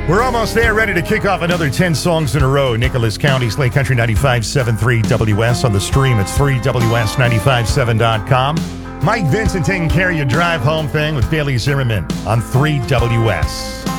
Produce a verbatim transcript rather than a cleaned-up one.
We're almost there, ready to kick off another ten songs in a row. Nicholas County, Slate Country ninety-five point seven three W S. On the stream, it's three W S nine five seven dot com. Mike Vincent taking care of your drive home thing with Bailey Zimmerman on three W S.